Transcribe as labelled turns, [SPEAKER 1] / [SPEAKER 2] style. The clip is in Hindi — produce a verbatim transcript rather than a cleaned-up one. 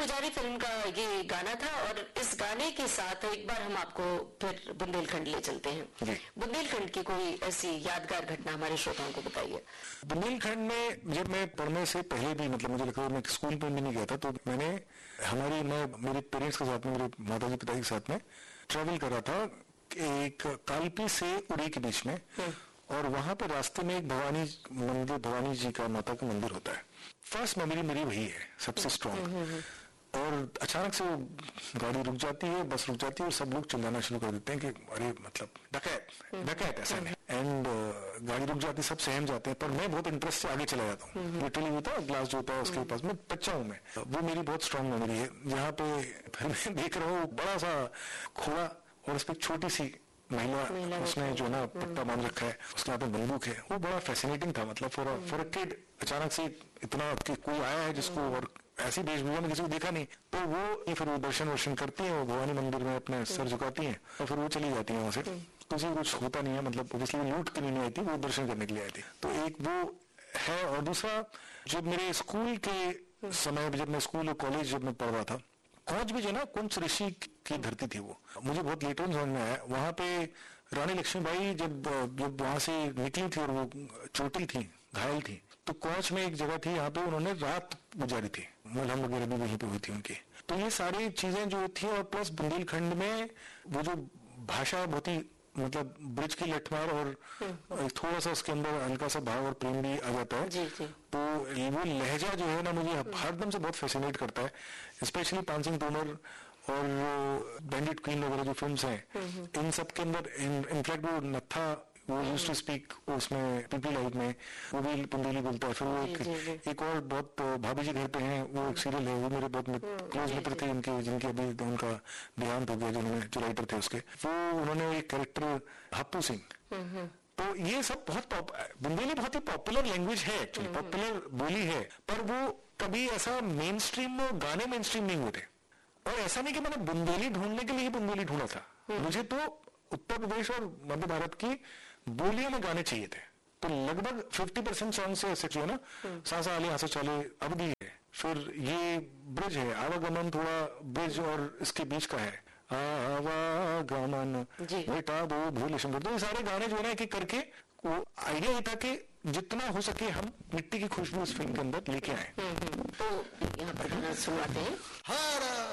[SPEAKER 1] पुजारी फिल्म का ये गाना था और इस गाने के साथ एक बार हम आपको फिर बुंदेलखंड ले चलते हैं। बुंदेलखंड की कोई ऐसी यादगार घटना हमारे श्रोताओं को बताइए।
[SPEAKER 2] बुंदेलखंड में जब मैं पढ़ने से पहले भी, मतलब मुझे लगता है मैं स्कूल में भी नहीं गया था, तो मैंने हमारी मैं मेरे पेरेंट्स के साथ में, मेरे माताजी पिताजी के साथ में ट्रेवल कर रहा था एक कालपी से उड़ी के बीच में, और वहां पर रास्ते में एक भवानी मंदिर, भवानी जी का माता का मंदिर होता है। फर्स्ट मेमोरी मेरी वही है सबसे स्ट्रॉन्ग। और अचानक से वो गाड़ी रुक जाती है, बस रुक जाती है और सब लोग चिल्लाना शुरू कर देते हैं कि अरे मतलब डकैत डकैत ऐसा नहीं। एंड uh, गाड़ी रुक जाती है, सब सहम जाते हैं, पर मैं बहुत इंटरेस्ट से आगे चला जाता हूँ। लिटरली होता है ग्लास जो होता है उसके पास, मैं बच्चा हूँ मैं, वो मेरी बहुत स्ट्रॉन्ग मेमोरी है। जहाँ पे फिर मैं देख रहा हूँ बड़ा सा घोड़ा और उस पर छोटी सी महिला, उसने जो ना पट्टा बांध रखा है, उसके हाथ में बंदूक है। वो बड़ा फैसिनेटिंग था, मतलब फॉर फॉर अ किड अचानक से इतना कि कोई आया है जिसको, और ऐसी वेशभूषा में किसी को देखा नहीं, तो वो फिर वो दर्शन वर्शन करती है, वो भवानी मंदिर में अपने सर झुकाती हैं और फिर वो चली जाती है वहां से। किसी को कुछ होता नहीं है, मतलब ऑब्वियसली लूट के नहीं आई थी, वो दर्शन करने के लिए आई थी। तो एक वो है। और दूसरा, जब मेरे स्कूल के समय, जब मैं स्कूल और कॉलेज जब मैं पढ़ रहा था, कौच भी जो ना कुंच ऋषि की धरती थी, वो मुझे बहुत लेट समझ में आया। वहां पे रानी लक्ष्मीबाई जब जब वहां से निकली थी और वो चोटिल थी, घायल थी, तो कौच में एक जगह थी, यहाँ पे उन्होंने रात गुजारी थी, मलहम वगैरह भी वहीं पे हुई थी उनकी। तो ये सारी चीजें जो थी, और प्लस बुंदेलखंड में वो जो भाषा बहुत ही, मतलब ब्रिज की लठमार और थोड़ा सा उसके अंदर हल्का सा भाव और प्रेम भी आ जाता है।
[SPEAKER 1] जी, जी।
[SPEAKER 2] तो वो लहजा जो है ना, मुझे हरदम से बहुत फैसिनेट करता है। स्पेशली पान सिंह तोमर और बैंडिट क्वीन वगैरह जो फिल्म्स हैं, इन सब के अंदर इनफैक्ट वो नत्था, वो यूज्ड टू स्पीक उसमें पीपी लाइफ में, वो भी बुंदेली बोलता है। फिर वो एक, एक और बहुत भाभी जी घर पे हैं, वो एक सीरियल है, वो मेरे बहुत क्लोज मित्र थे उनके, जिनके अभी उनका देहांत हो गया, जिन्होंने जो राइटर थे उसके, वो उन्होंने एक कैरेक्टर हप्पू सिंह। तो ये सब बहुत बुंदेली बहुत ही पॉपुलर लैंग्वेज है, एक्चुअली पॉपुलर बोली है, पर वो कभी ऐसा मेन स्ट्रीम में गाने मेन स्ट्रीम नहीं होते। और ऐसा नहीं कि मैंने बुंदेली ढूंढने के लिए ही बुंदेली ढूंढा था, मुझे तो उत्तर प्रदेश और मध्य भारत की बोलियों में गाने चाहिए थे। तो लगभग पचास परसेंट सॉन्ग से ऐसे जो है ना, सांसा आले हासे चाले अवधि है, फिर ये ब्रिज है, आवागमन थोड़ा ब्रिज और इसके बीच का है, आवागमन बेटा वो भूल शंकर। तो ये सारे गाने जो है ना एक एक करके, वो आइडिया ये था कि जितना हो सके हम मिट्टी की खुशबू इस फिल्म के अंदर लेके आए।
[SPEAKER 1] तो यहाँ पर गाना सुनवाते हैं।